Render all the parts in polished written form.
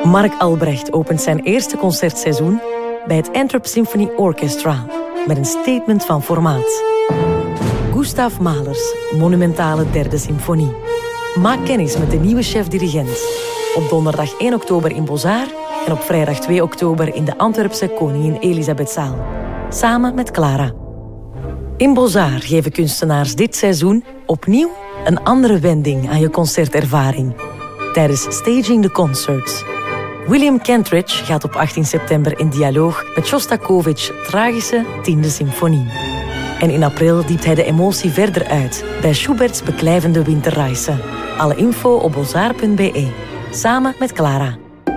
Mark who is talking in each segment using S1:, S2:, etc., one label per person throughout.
S1: Mark Albrecht opent zijn eerste concertseizoen bij het Antwerp Symphony Orchestra met een statement van formaat. Gustav Mahlers monumentale derde symfonie. Maak kennis met de nieuwe chef-dirigent. Op donderdag 1 oktober in Bozar en op vrijdag 2 oktober in de Antwerpse Koningin Elisabethzaal. Samen met Clara. In Bozar geven kunstenaars dit seizoen opnieuw een andere wending aan je concertervaring. Tijdens Staging the Concerts. William Kentridge gaat op 18 september in dialoog met Shostakovich's tragische 10e symfonie. En in april diept hij de emotie verder uit bij Schubert's beklijvende Winterreise. Alle info op bozar.be. Samen met Clara.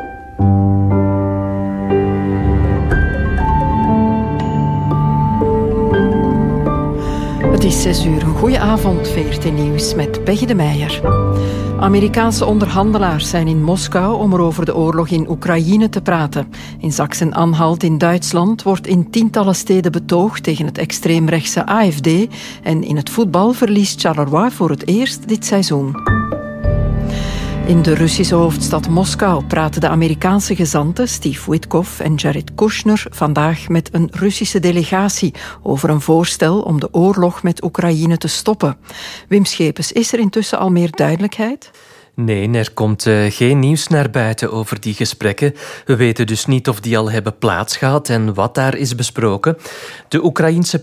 S2: Het is 6 uur. Een goeie avond, VRT Nieuws met Peggy de Meijer. Amerikaanse onderhandelaars zijn in Moskou om er over de oorlog in Oekraïne te praten. In Sachsen-Anhalt in Duitsland wordt in tientallen steden betoogd tegen het extreemrechtse AfD. En in het voetbal verliest Charleroi voor het eerst dit seizoen. In de Russische hoofdstad Moskou praten de Amerikaanse gezanten Steve Witkoff en Jared Kushner vandaag met een Russische delegatie over een voorstel om de oorlog met Oekraïne te stoppen. Wim Schepens, is er intussen al meer duidelijkheid?
S3: Nee, er komt geen nieuws naar buiten over die gesprekken. We weten dus niet of die al hebben plaatsgehad en wat daar is besproken. De Oekraïense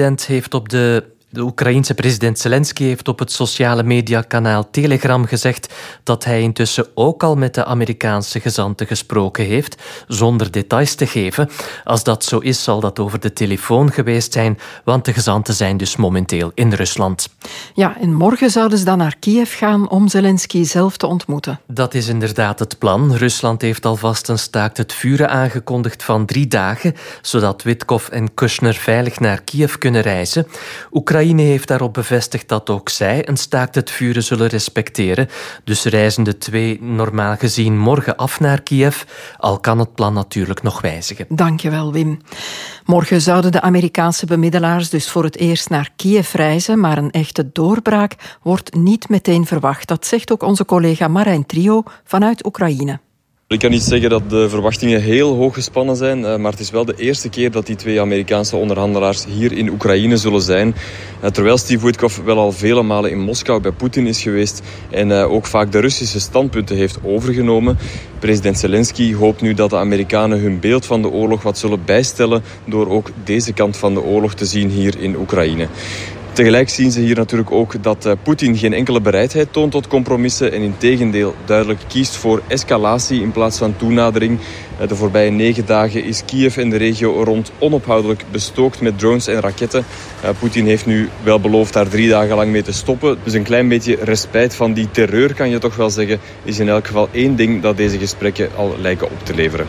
S3: president Zelensky heeft op het sociale mediakanaal Telegram gezegd dat hij intussen ook al met de Amerikaanse gezanten gesproken heeft, zonder details te geven. Als dat zo is, zal dat over de telefoon geweest zijn, want de gezanten zijn dus momenteel in Rusland.
S2: Ja, en morgen zouden ze dan naar Kiev gaan om Zelensky zelf te ontmoeten.
S3: Dat is inderdaad het plan. Rusland heeft alvast een staakt het vuren aangekondigd van 3 dagen, zodat Witkoff en Kushner veilig naar Kiev kunnen reizen. Oekraïne heeft daarop bevestigd dat ook zij een staakt het vuren zullen respecteren. Dus reizen de twee normaal gezien morgen af naar Kiev, al kan het plan natuurlijk nog wijzigen.
S2: Dankjewel, Wim. Morgen zouden de Amerikaanse bemiddelaars dus voor het eerst naar Kiev reizen, maar een echte doorbraak wordt niet meteen verwacht. Dat zegt ook onze collega Marijn Trio vanuit Oekraïne.
S4: Ik kan niet zeggen dat de verwachtingen heel hoog gespannen zijn, maar het is wel de eerste keer dat die 2 Amerikaanse onderhandelaars hier in Oekraïne zullen zijn. Terwijl Steve Witkoff wel al vele malen in Moskou bij Poetin is geweest en ook vaak de Russische standpunten heeft overgenomen. President Zelensky hoopt nu dat de Amerikanen hun beeld van de oorlog wat zullen bijstellen door ook deze kant van de oorlog te zien hier in Oekraïne. Tegelijk zien ze hier natuurlijk ook dat Poetin geen enkele bereidheid toont tot compromissen en integendeel duidelijk kiest voor escalatie in plaats van toenadering. De voorbije 9 dagen is Kiev en de regio rond onophoudelijk bestookt met drones en raketten. Poetin heeft nu wel beloofd daar 3 dagen lang mee te stoppen. Dus een klein beetje respijt van die terreur, kan je toch wel zeggen, is in elk geval 1 ding dat deze gesprekken al lijken op te leveren.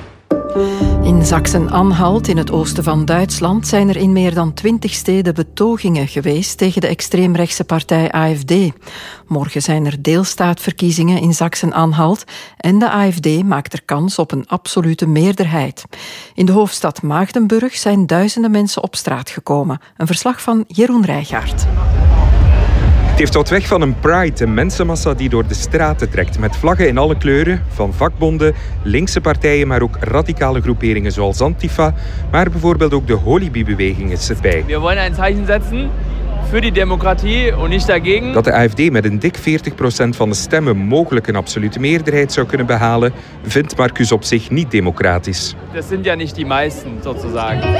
S2: In Sachsen-Anhalt, in het oosten van Duitsland, zijn er in meer dan 20 steden betogingen geweest tegen de extreemrechtse partij AfD. Morgen zijn er deelstaatverkiezingen in Sachsen-Anhalt en de AfD maakt er kans op een absolute meerderheid. In de hoofdstad Maagdenburg zijn duizenden mensen op straat gekomen. Een verslag van Jeroen Rijgaard.
S5: Het heeft wat weg van een pride, een mensenmassa die door de straten trekt. Met vlaggen in alle kleuren, van vakbonden, linkse partijen, maar ook radicale groeperingen zoals Antifa. Maar bijvoorbeeld ook de Holibi-beweging is erbij.
S6: We willen een Zeichen zetten voor die democratie en niet dagegen.
S5: Dat de AfD met een dik 40% van de stemmen mogelijk een absolute meerderheid zou kunnen behalen, vindt Marcus op zich niet democratisch.
S6: Dat zijn ja niet die meisten, sozusagen.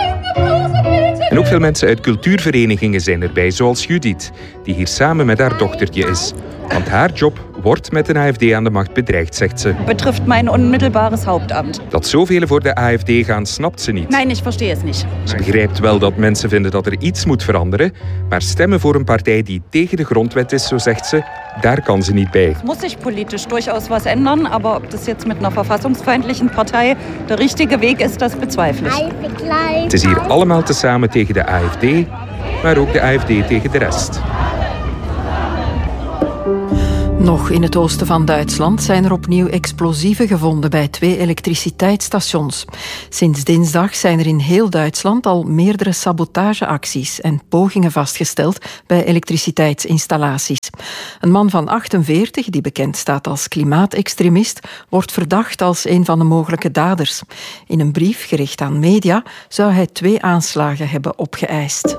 S5: En ook veel mensen uit cultuurverenigingen zijn erbij, zoals Judith, die hier samen met haar dochtertje is. Want haar job wordt met een AfD aan de macht bedreigd, zegt ze.
S7: Betrifft mijn onmittelbares Hauptamt.
S5: Dat zoveel voor de AfD gaan, snapt ze niet.
S7: Nee, ik verstehe het niet.
S5: Ze begrijpt wel dat mensen vinden dat er iets moet veranderen, maar stemmen voor een partij die tegen de grondwet is, zo zegt ze, daar kan ze niet bij.
S7: Muss sich politisch durchaus was ändern, maar ob das jetzt mit einer verfassungsfeindlichen Partei der richtige Weg ist, das bezweifle ich.
S5: Het is hier allemaal tezamen tegen de AfD, maar ook de AfD tegen de rest.
S2: Nog in het oosten van Duitsland zijn er opnieuw explosieven gevonden bij 2 elektriciteitsstations. Sinds dinsdag zijn er in heel Duitsland al meerdere sabotageacties en pogingen vastgesteld bij elektriciteitsinstallaties. Een man van 48, die bekend staat als klimaatextremist, wordt verdacht als een van de mogelijke daders. In een brief gericht aan media zou hij 2 aanslagen hebben opgeëist.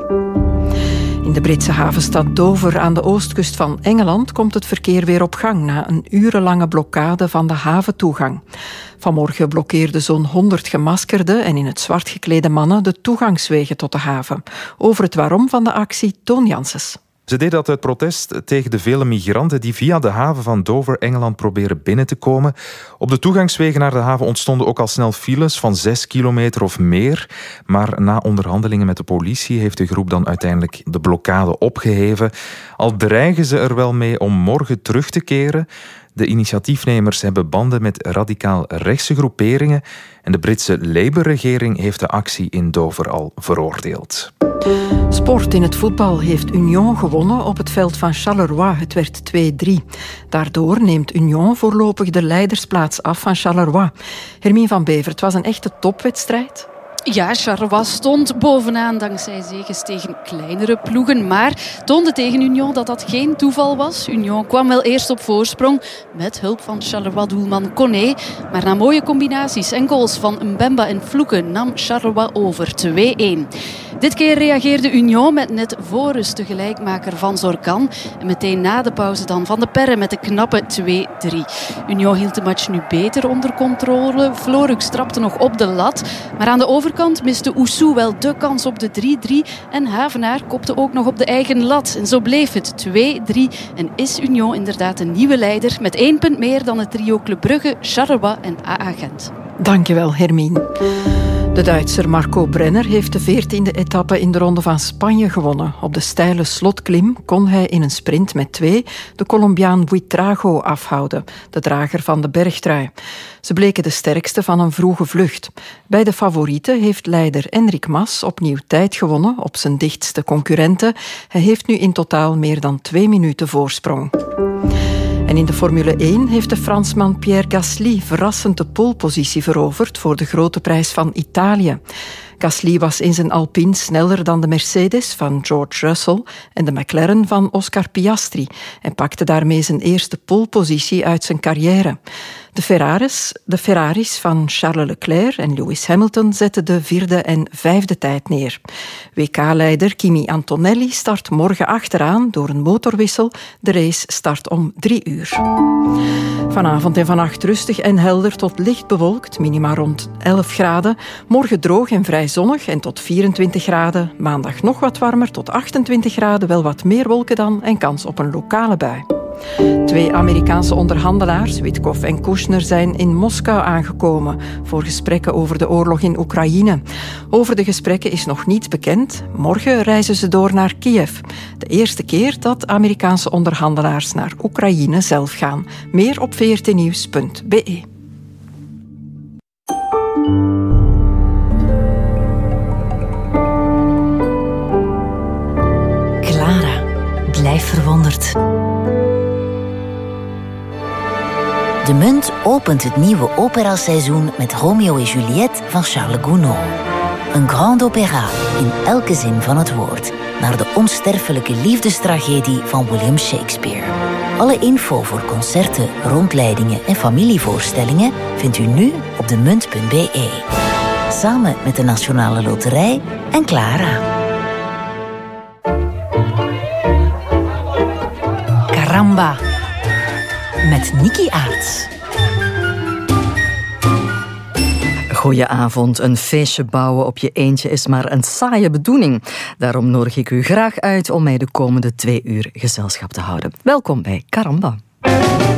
S2: In de Britse havenstad Dover aan de oostkust van Engeland komt het verkeer weer op gang na een urenlange blokkade van de haventoegang. Vanmorgen blokkeerden zo'n 100 gemaskerde en in het zwart geklede mannen de toegangswegen tot de haven. Over het waarom van de actie, Toon Janssens.
S5: Ze deden dat uit protest tegen de vele migranten die via de haven van Dover, Engeland, proberen binnen te komen. Op de toegangswegen naar de haven ontstonden ook al snel files van 6 kilometer of meer. Maar na onderhandelingen met de politie heeft de groep dan uiteindelijk de blokkade opgeheven. Al dreigen ze er wel mee om morgen terug te keren. De initiatiefnemers hebben banden met radicaal-rechtse groeperingen en de Britse Labour-regering heeft de actie in Dover al veroordeeld.
S2: Sport in het voetbal heeft Union gewonnen op het veld van Charleroi. Het werd 2-3. Daardoor neemt Union voorlopig de leidersplaats af van Charleroi. Hermine van Beveren, het was een echte topwedstrijd.
S8: Ja, Charleroi stond bovenaan dankzij zegens tegen kleinere ploegen, maar toonde tegen Union dat dat geen toeval was. Union kwam wel eerst op voorsprong met hulp van Charleroi-doelman Koné, maar na mooie combinaties en goals van Mbemba en Flouke nam Charleroi over 2-1. Dit keer reageerde Union met net voor rust de gelijkmaker van Zorcan en meteen na de pauze dan Van de Perre met de knappe 2-3. Union hield de match nu beter onder controle. Florux trapte nog op de lat, maar aan de overkant miste Oussou wel de kans op de 3-3 en Havenaar kopte ook nog op de eigen lat. En zo bleef het 2-3 en is Union inderdaad een nieuwe leider met 1 punt meer dan het trio Club Brugge, Charleroi en AA Gent.
S2: Dankjewel, Hermine. De Duitser Marco Brenner heeft de 14e etappe in de Ronde van Spanje gewonnen. Op de steile slotklim kon hij in een sprint met 2 de Colombiaan Buitrago afhouden, de drager van de bergtrui. Ze bleken de sterkste van een vroege vlucht. Bij de favorieten heeft leider Enric Mas opnieuw tijd gewonnen op zijn dichtste concurrenten. Hij heeft nu in totaal meer dan 2 minuten voorsprong. En in de Formule 1 heeft de Fransman Pierre Gasly verrassend de polepositie veroverd voor de grote prijs van Italië. Gasly was in zijn Alpine sneller dan de Mercedes van George Russell en de McLaren van Oscar Piastri en pakte daarmee zijn eerste polepositie uit zijn carrière. De Ferraris van Charles Leclerc en Lewis Hamilton zetten de 4e en 5e tijd neer. WK-leider Kimi Antonelli start morgen achteraan door een motorwissel. De race start om 3 uur. Vanavond en vannacht rustig en helder tot licht bewolkt, minima rond 11 graden. Morgen droog en vrij zonnig en tot 24 graden. Maandag nog wat warmer tot 28 graden, wel wat meer wolken dan en kans op een lokale bui. 2 Amerikaanse onderhandelaars, Witkoff en Kushner, zijn in Moskou aangekomen voor gesprekken over de oorlog in Oekraïne. Over de gesprekken is nog niets bekend. Morgen reizen ze door naar Kiev. De eerste keer dat Amerikaanse onderhandelaars naar Oekraïne zelf gaan. Meer op vrtnieuws.be.
S1: Clara, blijf verwonderd. De Munt opent het nieuwe operaseizoen met Romeo en Juliette van Charles Gounod. Een grand opéra in elke zin van het woord, naar de onsterfelijke liefdestragedie van William Shakespeare. Alle info voor concerten, rondleidingen en familievoorstellingen vindt u nu op demunt.be. Samen met de Nationale Loterij en Clara. Caramba. Met Nikki Aarts.
S9: Goedenavond. Een feestje bouwen op je eentje is maar een saaie bedoeling. Daarom nodig ik u graag uit om mij de komende 2 uur gezelschap te houden. Welkom bij Caramba.